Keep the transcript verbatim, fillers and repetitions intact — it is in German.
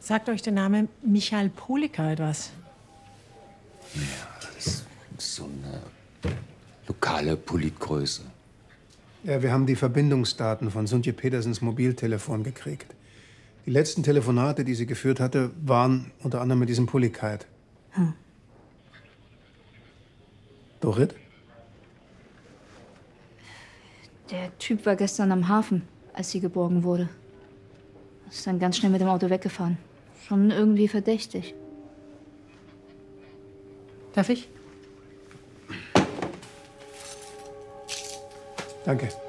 Sagt euch der Name Michael Poliker etwas? Ja, das ist so eine lokale Politgröße. Ja, wir haben die Verbindungsdaten von Suntje Petersens Mobiltelefon gekriegt. Die letzten Telefonate, die sie geführt hatte, waren unter anderem mit diesem Pulikait. Hm. Dorit? Der Typ war gestern am Hafen, als sie geborgen wurde. Ist dann ganz schnell mit dem Auto weggefahren. Schon irgendwie verdächtig. Darf ich? Danke.